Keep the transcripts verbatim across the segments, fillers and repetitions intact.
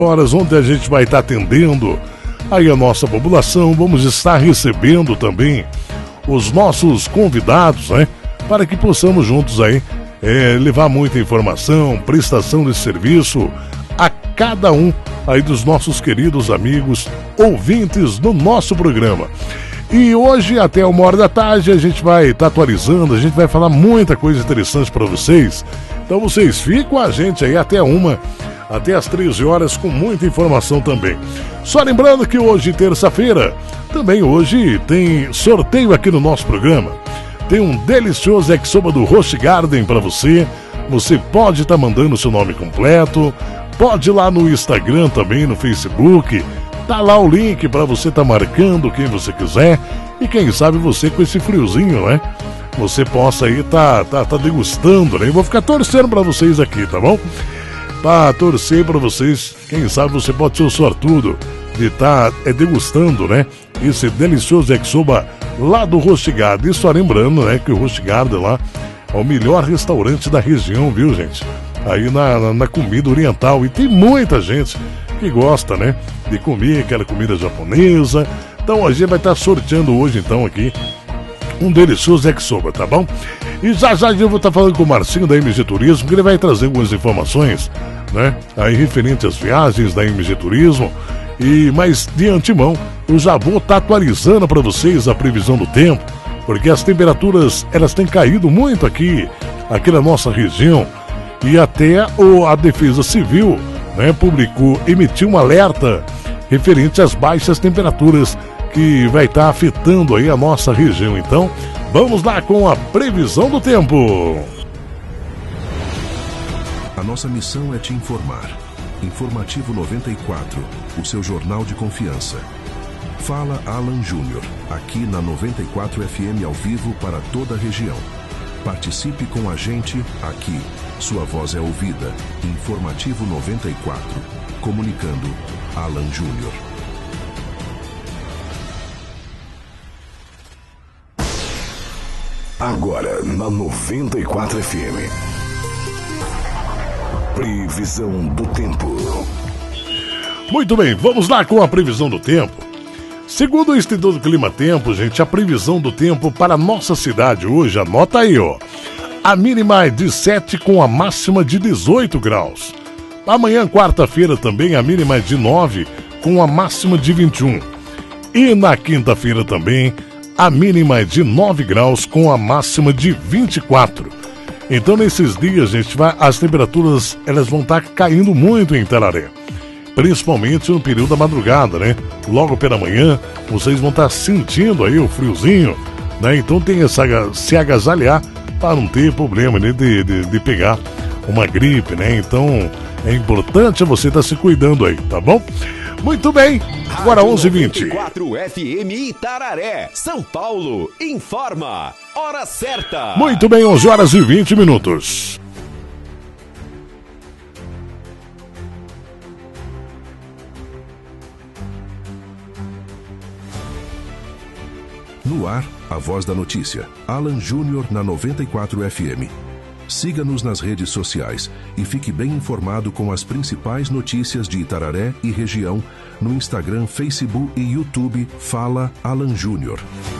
horas, onde a gente vai estar atendendo aí a nossa população. Vamos estar recebendo também os nossos convidados, né? Para que possamos juntos aí é, levar muita informação, prestação de serviço a cada um aí dos nossos queridos amigos ouvintes do nosso programa. E hoje, até uma hora da tarde, a gente vai estar atualizando, a gente vai falar muita coisa interessante para vocês. Então vocês ficam com a gente aí até uma, até as treze horas, com muita informação também. Só lembrando que hoje, terça-feira, também hoje tem sorteio aqui no nosso programa. Tem um delicioso yakisoba do Roast Garden para você. Você pode estar mandando o seu nome completo, pode ir lá no Instagram também, no Facebook. Tá lá o link para você estar marcando quem você quiser. E quem sabe você com esse friozinho, né? Você possa aí tá, tá, tá degustando, né? Eu vou ficar torcendo para vocês aqui, tá bom? Pra torcer para vocês, quem sabe você pode ser o sortudo de estar tá, é, degustando, né? Esse delicioso yakisoba lá do Roast Garden. E só lembrando, né, que o Roast Garden lá é o melhor restaurante da região, viu, gente? Aí na, na, na comida oriental. E tem muita gente que gosta, né, de comer aquela comida japonesa. Então a gente vai estar sorteando hoje, então, aqui um delicioso yakisoba, tá bom? E já já eu vou estar falando com o Marcinho da M G Turismo, que ele vai trazer algumas informações, né, aí referente às viagens da M G Turismo. E, mas de antemão, eu já vou estar atualizando para vocês a previsão do tempo, porque as temperaturas, elas têm caído muito aqui, aqui na nossa região. E até o, a Defesa Civil, né, publicou, emitiu um alerta referente às baixas temperaturas que vai estar afetando aí a nossa região. Então, vamos lá com a previsão do tempo. A nossa missão é te informar. Informativo noventa e quatro, o seu jornal de confiança. Fala Alan Júnior, aqui na noventa e quatro F M ao vivo para toda a região. Participe com a gente aqui. Sua voz é ouvida. Informativo noventa e quatro. Comunicando, Alan Júnior. Agora na noventa e quatro F M. Previsão do tempo. Muito bem, vamos lá com a previsão do tempo. Segundo o Instituto Clima Tempo, gente, a previsão do tempo para a nossa cidade hoje, anota aí, ó. A mínima é de sete com a máxima de dezoito graus. Amanhã, quarta-feira, também a mínima é de nove com a máxima de vinte e um. E na quinta-feira também, a mínima é de nove graus com a máxima de vinte e quatro. Então, nesses dias, gente, vai, as temperaturas elas vão estar caindo muito em Itararé. Principalmente no período da madrugada, né? Logo pela manhã, vocês vão estar sentindo aí o friozinho, né? Então tem essa, se agasalhar para não ter problema, né? de, de, de pegar uma gripe, né? Então é importante você estar se cuidando aí, tá bom? Muito bem, agora onze e vinte. noventa e quatro F M Itararé, São Paulo, informa, hora certa. Muito bem, onze horas e vinte minutos. No ar, a voz da notícia. Alan Júnior na noventa e quatro F M. Siga-nos nas redes sociais e fique bem informado com as principais notícias de Itararé e região no Instagram, Facebook e YouTube. Fala Alan Júnior.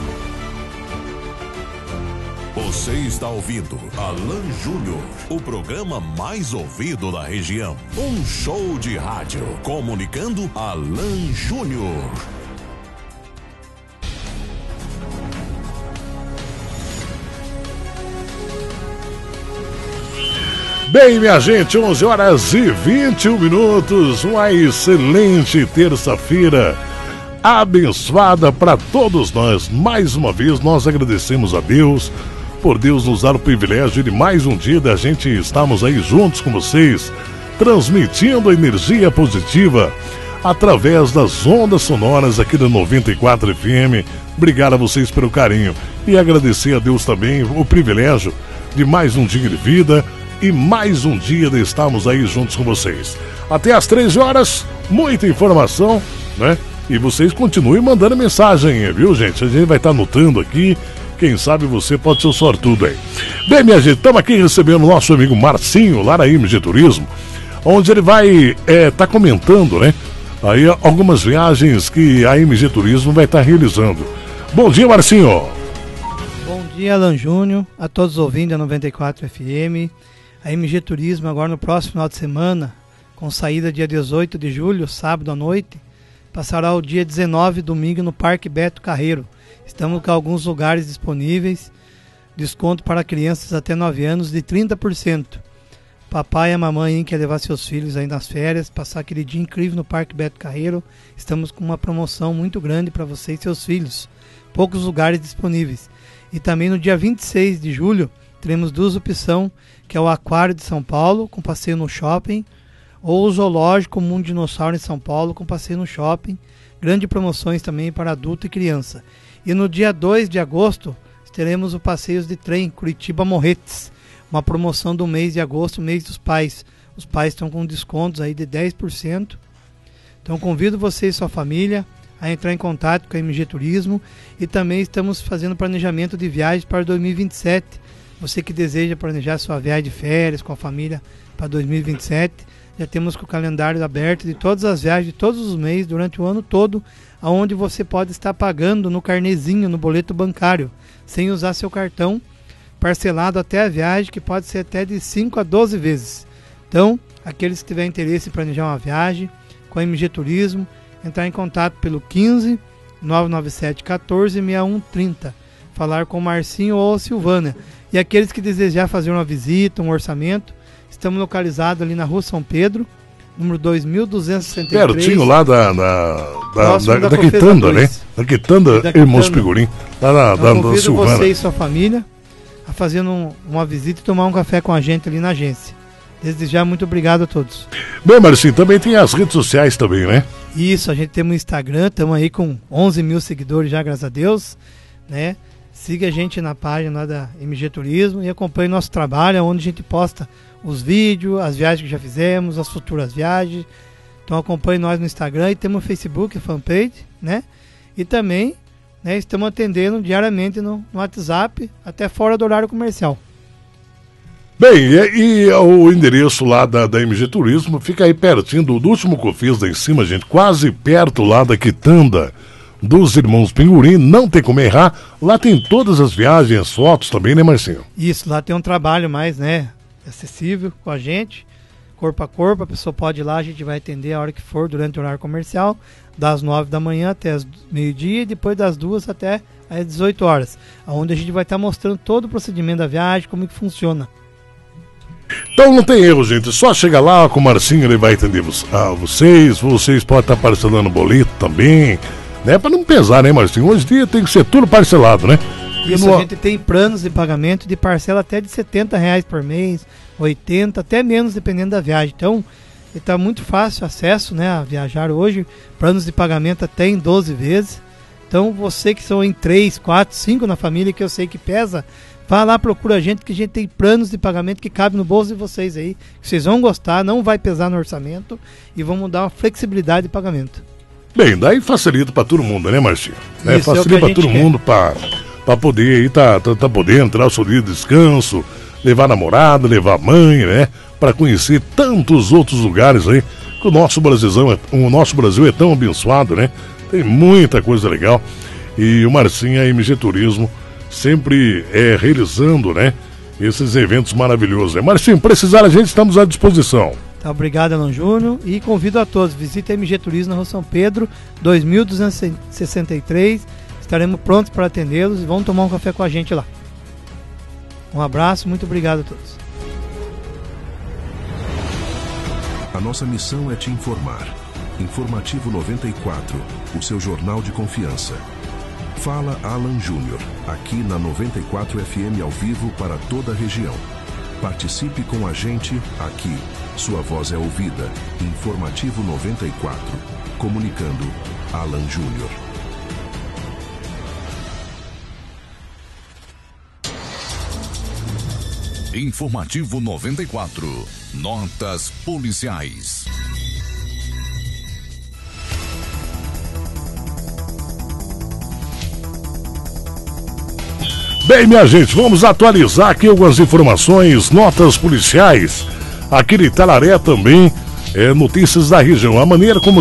Você está ouvindo Alan Júnior, o programa mais ouvido da região. Um show de rádio comunicando Alan Júnior. Bem, minha gente, onze horas e vinte e um minutos, uma excelente terça-feira, abençoada para todos nós. Mais uma vez, nós agradecemos a Deus, por Deus nos dar o privilégio de mais um dia da gente estarmos aí juntos com vocês, transmitindo a energia positiva através das ondas sonoras aqui da noventa e quatro F M. Obrigado a vocês pelo carinho e agradecer a Deus também o privilégio de mais um dia de vida, e mais um dia de estarmos aí juntos com vocês. Até às treze horas, muita informação, né? E vocês continuem mandando mensagem, viu, gente? A gente vai estar anotando aqui. Quem sabe você pode ser o sortudo aí. Bem, minha gente, estamos aqui recebendo o nosso amigo Marcinho, lá na M G Turismo. onde ele vai estar é, tá comentando, né? Aí algumas viagens que a M G Turismo vai estar tá realizando. Bom dia, Marcinho. Bom dia, Alan Júnior, a todos os ouvintes da noventa e quatro F M. A M G Turismo agora no próximo final de semana, com saída dia dezoito de julho, sábado à noite, passará o dia dezenove, domingo, no Parque Beto Carreiro. Estamos com alguns lugares disponíveis, desconto para crianças até nove anos de trinta por cento. Papai e a mamãe quer levar seus filhos aí nas férias, passar aquele dia incrível no Parque Beto Carreiro. Estamos com uma promoção muito grande para você e seus filhos. Poucos lugares disponíveis. E também no dia vinte e seis de julho, teremos duas opções, que é o Aquário de São Paulo, com passeio no shopping, ou o Zoológico Mundo Dinossauro em São Paulo, com passeio no shopping. Grandes promoções também para adulto e criança. E no dia dois de agosto, teremos o passeio de trem Curitiba-Morretes, uma promoção do mês de agosto, mês dos pais. Os pais estão com descontos aí de dez por cento. Então convido você e sua família a entrar em contato com a M G Turismo, e também estamos fazendo planejamento de viagens para dois mil e vinte e sete. Você que deseja planejar sua viagem de férias com a família para dois mil e vinte e sete, já temos com o calendário aberto de todas as viagens de todos os meses durante o ano todo, aonde você pode estar pagando no carnezinho, no boleto bancário, sem usar seu cartão, parcelado até a viagem, que pode ser até de cinco a doze vezes. Então, aqueles que tiverem interesse em planejar uma viagem com a M G Turismo, entrar em contato pelo quinze, nove nove sete, quatorze, sessenta e um trinta. Falar com o Marcinho ou a Silvânia. E aqueles que desejar fazer uma visita, um orçamento, estamos localizados ali na Rua São Pedro, número dois mil duzentos e sessenta e três. Pertinho lá da, da, da, da, da, da Quitanda, né? Da Quitanda, Irmãos Pigurim. Lá na, da, da convido Silvana. Você e sua família a fazer um, uma visita e tomar um café com a gente ali na agência. Desde já, muito obrigado a todos. Bem, Marcinho, também tem as redes sociais também, né? Isso, a gente tem um Instagram, estamos aí com onze mil seguidores já, graças a Deus, né? Siga a gente na página lá da M G Turismo e acompanhe nosso trabalho, onde a gente posta os vídeos, as viagens que já fizemos, as futuras viagens. Então acompanhe nós no Instagram, e temos o Facebook, fanpage, né? E também, né, estamos atendendo diariamente no, no WhatsApp, até fora do horário comercial. Bem, e, e o endereço lá da, da M G Turismo fica aí pertinho do, do último Cofins lá em cima, gente, quase perto lá da Quitanda dos Irmãos Pingurim. Não tem como errar, lá tem todas as viagens, fotos também, né, Marcinho? Isso, lá tem um trabalho mais, né, acessível com a gente, corpo a corpo. A pessoa pode ir lá, a gente vai atender a hora que for durante o horário comercial, das nove da manhã até as meio-dia, e depois das duas até às dezoito horas, onde a gente vai estar mostrando todo o procedimento da viagem, como que funciona. Então não tem erro, gente, só chega lá com o Marcinho, ele vai atender vocês, vocês podem estar parcelando boleto também, né, para não pesar, né, Marcinho? Hoje em dia tem que ser tudo parcelado, né? Isso, no... a gente tem planos de pagamento de parcela até de setenta reais por mês, oitenta, até menos, dependendo da viagem. Então, está muito fácil acesso, né, a viajar hoje, planos de pagamento até em doze vezes. Então, você que são em três, quatro, cinco na família, que eu sei que pesa, vá lá, procura a gente, que a gente tem planos de pagamento que cabem no bolso de vocês aí, que vocês vão gostar, não vai pesar no orçamento, e vão dar uma flexibilidade de pagamento. Bem, daí facilita para todo mundo, né, Marcinho? É, Isso, facilita é para todo quer. mundo para para poder aí tá, tá, tá podendo entrar o seu dia de descanso, levar a namorada, levar a mãe, né? Para conhecer tantos outros lugares aí, que o nosso Brasilzão, o nosso Brasil é tão abençoado, né? Tem muita coisa legal. E o Marcinho, a M G Turismo, sempre é realizando, né, esses eventos maravilhosos. Né? Marcinho, precisar a gente, estamos à disposição. Tá, obrigado, Alan Júnior, e convido a todos, visite a M G Turismo na Rua São Pedro, dois mil duzentos e sessenta e três, estaremos prontos para atendê-los e vão tomar um café com a gente lá. Um abraço, muito obrigado a todos. A nossa missão é te informar. Informativo noventa e quatro, o seu jornal de confiança. Fala Alan Júnior, aqui na noventa e quatro F M ao vivo para toda a região. Participe com a gente aqui. Sua voz é ouvida. Informativo noventa e quatro. Comunicando, Alan Júnior. Informativo noventa e quatro. Notas policiais. Bem, minha gente, vamos atualizar aqui algumas informações, notas policiais. aqui em Itararé também, é, notícias da região. A maneira como